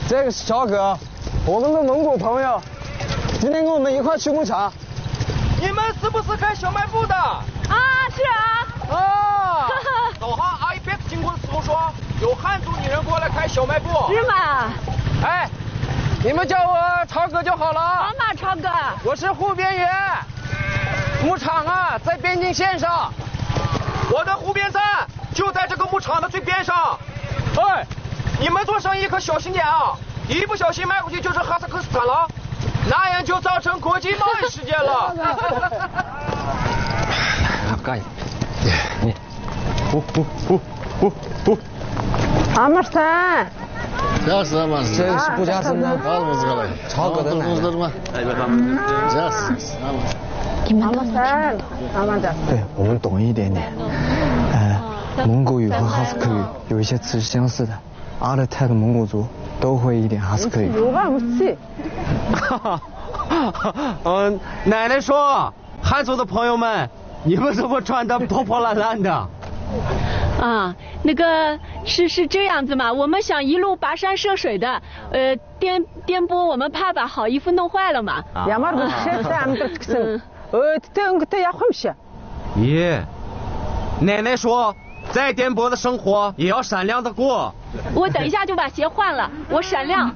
这个是超哥，我们的蒙古朋友，今天跟我们一块去牧场。 你们是不是开小卖部的？ 啊，是啊。 啊。早上阿姨别经过的时候说，有汉族女人过来开小卖部。 是吗？ 哎，你们叫我超哥就好了。 好嘛，超哥。 我是护边员，牧场啊在边境线上，我的护边站就在这个牧场的最边上。哎，你们做生意可小心点啊，一不小心卖过去就是哈萨克斯坦了，那样就造成国际贸易事件了。 干你，不。 阿玛山。 这个是不加生的，超哥的奶奶。 你们懂吗？ 对，我们懂一点点。蒙古语和哈萨克语有一些词是相似的，阿勒泰的蒙古族都会一点哈萨克语。 奶奶说，汉族的朋友们，你们怎么穿得破破烂烂的？ 啊，那个是这样子嘛，我们想一路跋山涉水的，颠簸，我们怕把好衣服弄坏了嘛。 咦，奶奶说，再颠簸的生活也要闪亮的过。 我等一下就把鞋换了，我闪亮。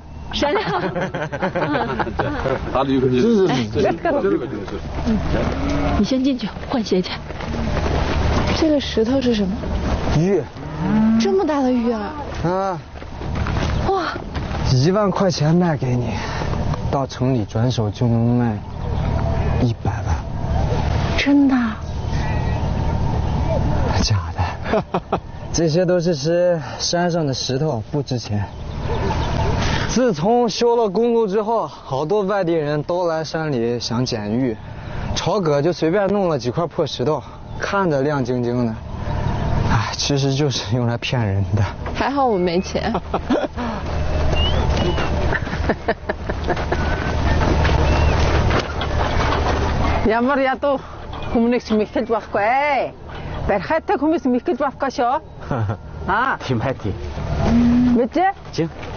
你先进去换鞋去。 这个石头是什么？ 玉。 这么大的玉啊！ 啊。 哇 ！1万块钱卖给你，到城里转手就能卖100万。 真的？ 假的。这些都是山上的石头，不值钱。自从修了公路之后，好多外地人都来山里想捡玉，朝哥就随便弄了几块破石头，看着亮晶晶的，哎，其实就是用来骗人的。 还好我没钱。 Ямарято хүмүүнээс мэхэж байхгүй ээ. Бархайтай хүмүүс мэхэж байхгүй шүү. Аа. Тийм. Мэдээ? Тийм.